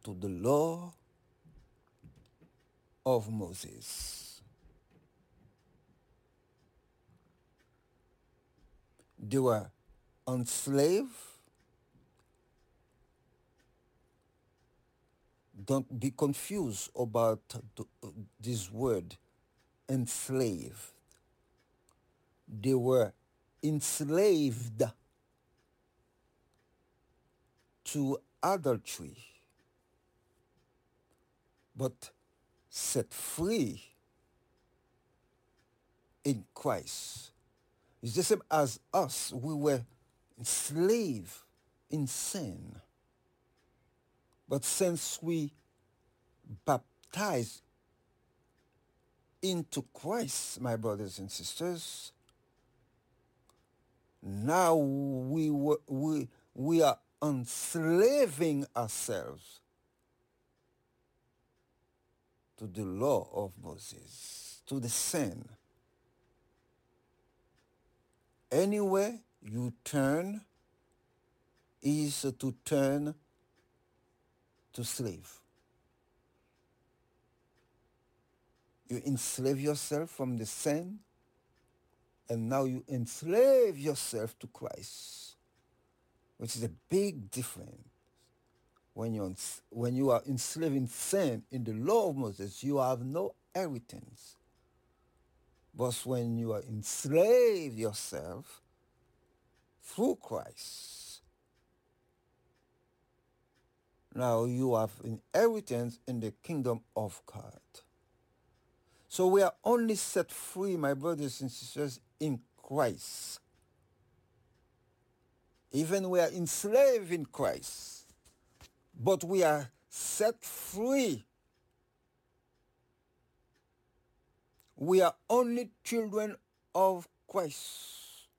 to the law of Moses. They were enslaved. Don't be confused about this word, enslaved. They were enslaved to adultery, but set free in Christ. It's the same as us. We were enslaved in sin. But since we baptized into Christ, my brothers and sisters, now we are enslaving ourselves to the law of Moses, to the sin. Anywhere you turn is to turn to slave. You enslave yourself from the sin, and now you enslave yourself to Christ, which is a big difference. When you are enslaved in sin in the law of Moses, you have no inheritance. But when you are enslaved yourself through Christ, now you have inheritance in the kingdom of God. So we are only set free, my brothers and sisters, in Christ. Even we are enslaved in Christ, but we are set free. We are only children of Christ.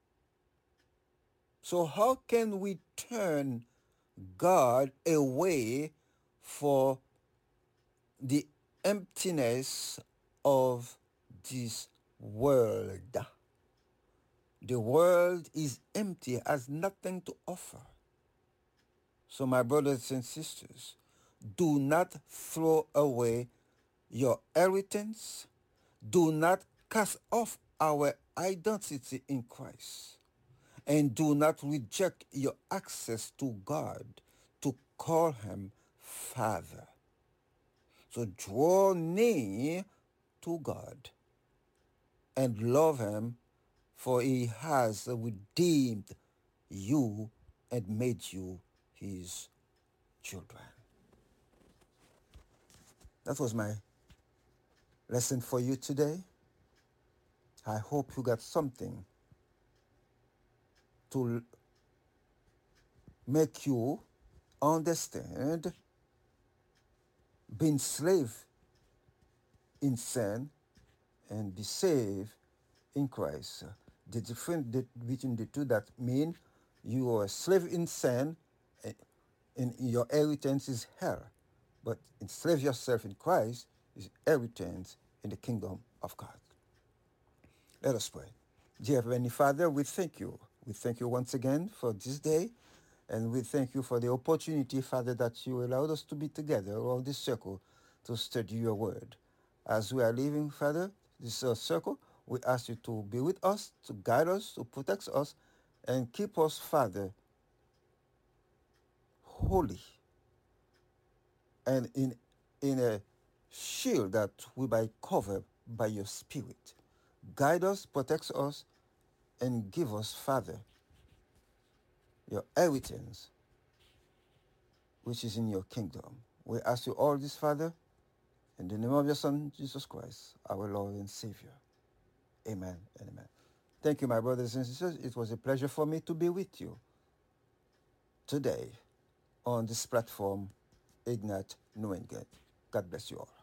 So how can we turn God away for the emptiness of this world? The world is empty, has nothing to offer. So my brothers and sisters, do not throw away your inheritance. Do not cast off our identity in Christ. And do not reject your access to God to call him Father. So draw near to God and love him, for he has redeemed you and made you his children. That was my lesson for you today. I hope you got something to make you understand being slave in sin and be saved in Christ. The difference between the two, that mean you are a slave in sin and your inheritance is hell. But enslave yourself in Christ is inheritance in the kingdom of God. Let us pray. Dear Heavenly Father, we thank you. We thank you once again for this day. And we thank you for the opportunity, Father, that you allowed us to be together around this circle to study your word. As we are leaving, Father, this circle, we ask you to be with us, to guide us, to protect us, and keep us, Father, holy and in a shield that we might cover by your Spirit. Guide us, protect us, and give us, Father, your inheritance, which is in your kingdom. We ask you all this, Father, in the name of your Son, Jesus Christ, our Lord and Savior. Amen and amen. Thank you, my brothers and sisters. It was a pleasure for me to be with you today on this platform, Ignite New England. God bless you all.